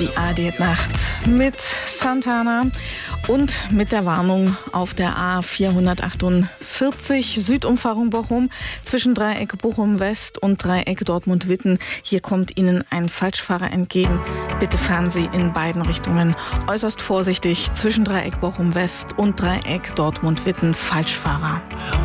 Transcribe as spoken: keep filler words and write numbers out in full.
Die A R D-Nacht mit Santana und mit der Warnung auf der A vierhundertachtundvierzig Südumfahrung Bochum zwischen Dreieck Bochum West und Dreieck Dortmund-Witten. Hier kommt Ihnen ein Falschfahrer entgegen. Bitte fahren Sie in beiden Richtungen äußerst vorsichtig zwischen Dreieck Bochum West und Dreieck Dortmund-Witten. Falschfahrer.